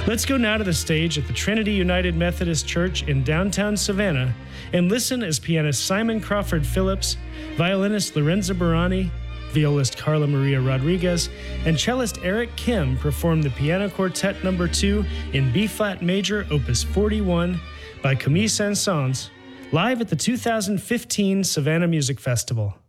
Let's go now to the stage at the Trinity United Methodist Church in downtown Savannah and listen as pianist Simon Crawford Phillips, violinist Lorenzo Barani, violist Carla Maria Rodriguez, and cellist Eric Kim perform the Piano Quartet No. 2 in B-flat major, Opus 41 by Camille Saint-Saëns, live at the 2015 Savannah Music Festival.